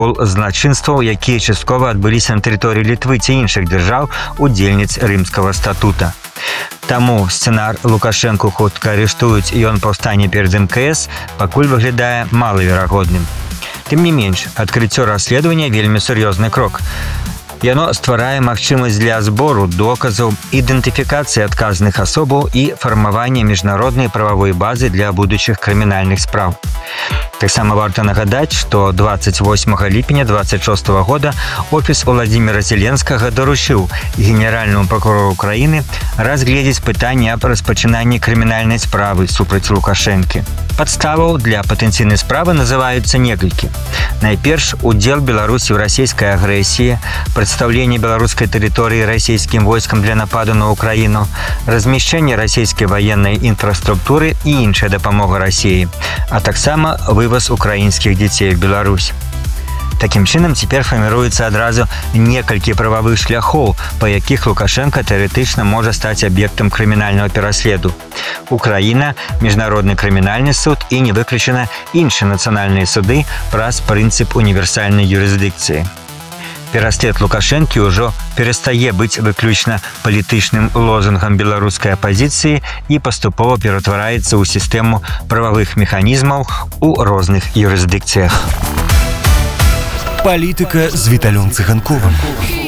злачынстваў, якія часткова адбыліся на тэрыторыі Літвы ці іншых дзяржаў, удзельніц Рымскага статута. Таму сцэнар Лукашэнку хутка арыштуюць і ён паўстане перад МКС, пакуль выглядае малаверагодным. Тым не менш, адкрыццё расследавання вельмі сур'ёзны крок. Яно стварае магчымасць для збору доказаў, ідэнтыфікацыі адказных асобаў і фармавання міжнароднай прававой базы для будучых крымінальных спраў. Таксама варта нагадаць, што 28 ліпеня 26 года офіс Владзіміра Зеленскага даручыў генеральнаму прокурору краіны разгледзець пытанне аб распачынанні крымінальнай справы супраць Лукашэнкі. Падставаў для патэнцыйнай справы называюцца некалькі. Найперш, удзел Беларусі ў расійскай агрэсіі, прадстаўленне беларускай тэрыторыі расійскім войскам для нападу на Украіну, размяшчэнне расійскай ваеннай інфраструктуры і іншая дапамога Расіі, а таксама вываз украінскіх дзяцей в Беларусь. Такім чынам, цяпер фарміруецца адразу некалькі прававых шляхоў, па якіх Лукашенко тэарэтычна можа стаць аб'ектам крымінальнага пераследу. Украіна, міжнародны крымінальны суд і не выключана іншыя нацыянальныя суды праз прынцып універсальнай юрысдыкцыі. Пераслед Лукашэнкі ўжо перастае быць выключна палітычным лозунгам беларускай апазіцыі і паступова ператвараецца ў сістэму прававых механізмаў у розных юрысдыкцыях. Палітыка з Віталём Цыганковым.